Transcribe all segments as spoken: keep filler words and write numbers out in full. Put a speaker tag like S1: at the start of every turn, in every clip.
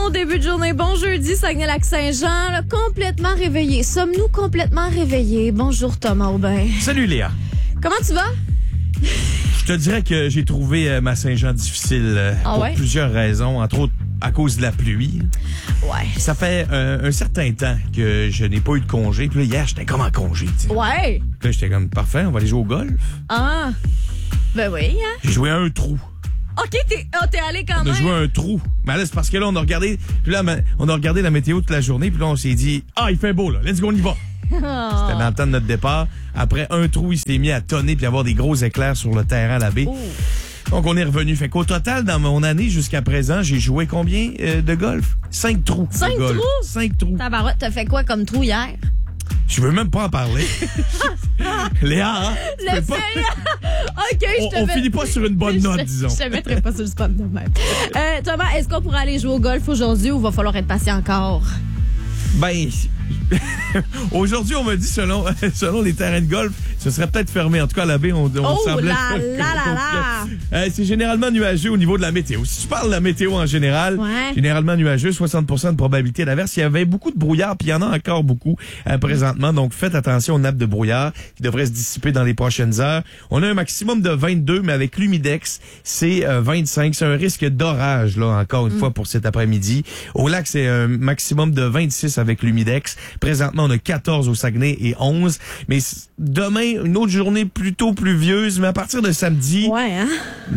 S1: Bon début de journée, bon jeudi, Saguenay-Lac-Saint-Jean, là, complètement réveillés. Sommes-nous complètement réveillés? Bonjour Thomas Aubin.
S2: Salut Léa.
S1: Comment tu vas?
S2: Je te dirais que j'ai trouvé euh, ma Saint-Jean difficile euh,
S1: ah
S2: pour
S1: ouais?
S2: plusieurs raisons, entre autres à cause de la pluie.
S1: Ouais.
S2: Ça fait euh, un certain temps que je n'ai pas eu de congé. Puis là, hier, j'étais comme en congé. T'sais.
S1: Ouais.
S2: Puis là, j'étais comme, parfait, on va aller jouer au golf.
S1: Ah. Ben oui, hein?
S2: J'ai joué à un trou.
S1: OK, t'es, oh, t'es allé quand
S2: On
S1: même.
S2: a joué à un trou. Mais là, c'est parce que là, on a regardé, puis là, on a regardé la météo toute la journée, puis là, on s'est dit, ah, il fait beau, là. Let's go, on y va.
S1: Oh.
S2: C'était dans le temps de notre départ. Après un trou, il s'est mis à tonner puis avoir des gros éclairs sur le terrain à la baie.
S1: Oh.
S2: Donc, on est revenu. Fait qu'au total, dans mon année jusqu'à présent, j'ai joué combien euh, de golf? Cinq trous.
S1: Cinq
S2: de golf.
S1: trous?
S2: Cinq trous.
S1: Tabarouette, t'as fait quoi comme trou hier?
S2: Je veux même pas en parler. Léa, hein?
S1: Le
S2: pas...
S1: OK, je
S2: on,
S1: te
S2: on
S1: mets...
S2: finit pas sur une bonne note,
S1: je,
S2: disons.
S1: Je te mettrai pas sur le spot de même. Euh, Thomas, est-ce qu'on pourrait aller jouer au golf aujourd'hui ou va falloir être patient encore?
S2: Ben, aujourd'hui, on m'a dit, selon, selon les terrains de golf, ce serait peut-être fermé. En tout cas, à la baie, on, on
S1: oh
S2: semblait...
S1: là là là là!
S2: Euh, c'est généralement nuageux au niveau de la météo. Si tu parles de la météo en général,
S1: ouais.
S2: généralement nuageux, soixante pour cent de probabilité d'averse. Il y avait beaucoup de brouillard, puis il y en a encore beaucoup euh, présentement. Donc, faites attention aux nappes de brouillard qui devraient se dissiper dans les prochaines heures. On a un maximum de vingt-deux, mais avec l'humidex, c'est euh, vingt-cinq. C'est un risque d'orage, là, encore une mm. fois, pour cet après-midi. Au lac, c'est un maximum de vingt-six avec l'humidex. Présentement, on a quatorze au Saguenay et onze. Mais demain, une autre journée plutôt pluvieuse, mais à partir de samedi,
S1: ouais, hein?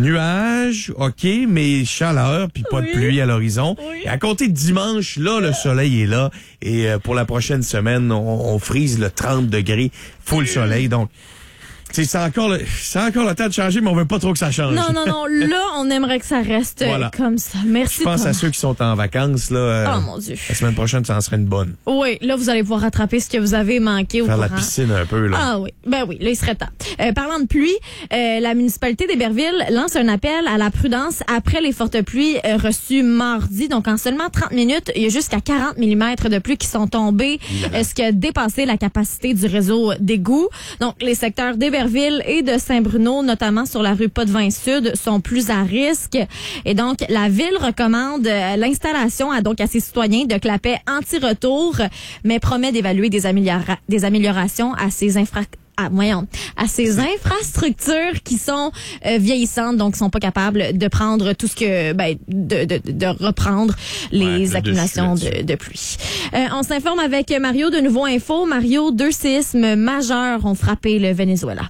S2: nuages, OK, mais chaleur, puis pas
S1: oui.
S2: de pluie à l'horizon.
S1: Oui.
S2: Et à compter de dimanche, là, le soleil est là. Et euh, pour la prochaine semaine, on, on frise le trente degrés, full soleil. Donc, c'est encore, le, c'est encore le temps de changer, mais on veut pas trop que ça change.
S1: Non, non, non. Là, on aimerait que ça reste
S2: voilà.
S1: comme ça. Merci.
S2: Je pense
S1: Thomas.
S2: à ceux qui sont en vacances. Là, euh,
S1: oh mon Dieu.
S2: La semaine prochaine, ça en serait une bonne.
S1: Oui, là, vous allez pouvoir rattraper ce que vous avez manqué au
S2: Faire
S1: courant.
S2: la piscine un peu. Là.
S1: Ah oui, ben oui, là, il serait temps. Euh, parlant de pluie, euh, la municipalité d'Héberville lance un appel à la prudence après les fortes pluies euh, reçues mardi. Donc, en seulement trente minutes, il y a jusqu'à quarante millimètres de pluie qui sont tombés, euh, ce qui a dépassé la capacité du réseau d'égouts. Donc, les secteurs d'Héberville et de Saint-Bruno, notamment sur la rue Potvin-Sud, sont plus à risque. Et donc, la ville recommande euh, l'installation à, donc, à ses citoyens de clapets anti-retour, mais promet d'évaluer des, améliora- des améliorations à ces infractions. À, voyons, à ces infrastructures qui sont euh, vieillissantes, donc qui sont pas capables de prendre tout ce que, ben, de, de, de reprendre les ouais, accumulations de, de, de pluie. Euh, on s'informe avec Mario de Nouveau Info. Mario, deux séismes majeurs ont frappé le Venezuela.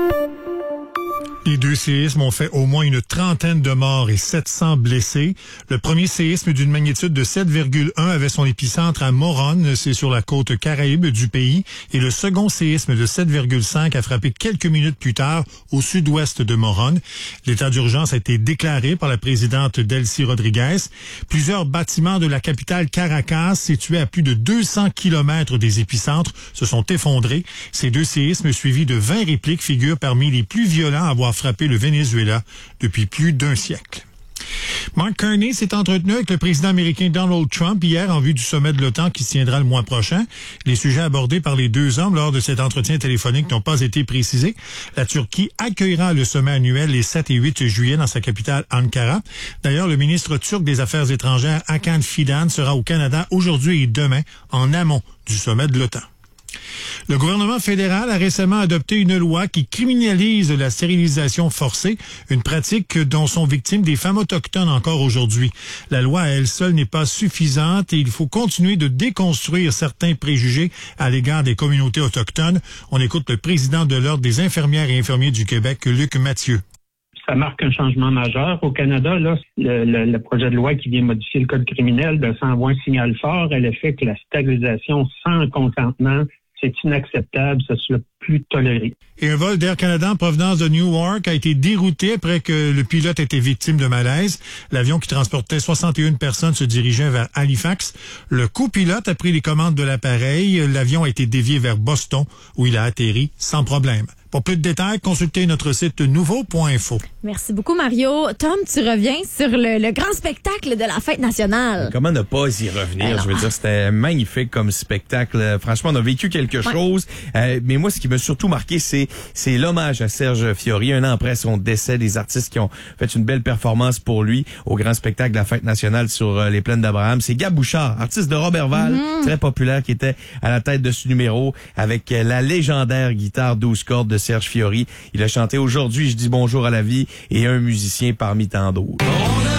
S3: Les deux séismes ont fait au moins une trentaine de morts et sept cents blessés. Le premier séisme d'une magnitude de sept virgule un avait son épicentre à Morón, c'est sur la côte caraïbe du pays. Et le second séisme de sept virgule cinq a frappé quelques minutes plus tard au sud-ouest de Morón. L'état d'urgence a été déclaré par la présidente Delcy Rodriguez. Plusieurs bâtiments de la capitale Caracas, situés à plus de deux cents kilomètres des épicentres, se sont effondrés. Ces deux séismes suivis de vingt répliques figurent parmi les plus violents à avoir frappé le Venezuela depuis plus d'un siècle. Mark Carney s'est entretenu avec le président américain Donald Trump hier en vue du sommet de l'OTAN qui se tiendra le mois prochain. Les sujets abordés par les deux hommes lors de cet entretien téléphonique n'ont pas été précisés. La Turquie accueillera le sommet annuel les sept et huit juillet dans sa capitale Ankara. D'ailleurs, le ministre turc des Affaires étrangères Hakan Fidan sera au Canada aujourd'hui et demain en amont du sommet de l'OTAN. Le gouvernement fédéral a récemment adopté une loi qui criminalise la stérilisation forcée, une pratique dont sont victimes des femmes autochtones encore aujourd'hui. La loi à elle seule n'est pas suffisante et il faut continuer de déconstruire certains préjugés à l'égard des communautés autochtones. On écoute le président de l'Ordre des infirmières et infirmiers du Québec, Luc Mathieu.
S4: Ça marque un changement majeur. Au Canada, là, le, le, le projet de loi qui vient modifier le code criminel, ben, ça envoie un signal fort à l'effet que la stérilisation sans consentement, c'est inacceptable, ça ne soit plus toléré.
S3: Et un vol d'Air Canada en provenance de Newark a été dérouté après que le pilote était victime de malaise. L'avion qui transportait soixante et une personnes se dirigeait vers Halifax. Le copilote a pris les commandes de l'appareil. L'avion a été dévié vers Boston où il a atterri sans problème. Pour plus de détails, consultez notre site nouveau point info.
S1: Merci beaucoup, Mario. Tom, tu reviens sur le, le grand spectacle de la fête nationale.
S2: Comment ne pas y revenir?
S1: Alors,
S2: je veux dire, c'était magnifique comme spectacle. Franchement, on a vécu quelque
S1: ouais.
S2: chose. Euh, mais moi, ce qui m'a surtout marqué, c'est c'est l'hommage à Serge Fiori. Un an après son décès, des artistes qui ont fait une belle performance pour lui au grand spectacle de la fête nationale sur euh, les plaines d'Abraham. C'est Gab Bouchard, artiste de Robertval, mm-hmm. très populaire, qui était à la tête de ce numéro avec euh, la légendaire guitare douze cordes de Serge Fiori. Il a chanté « Aujourd'hui, je dis bonjour à la vie » et un musicien parmi tant d'autres.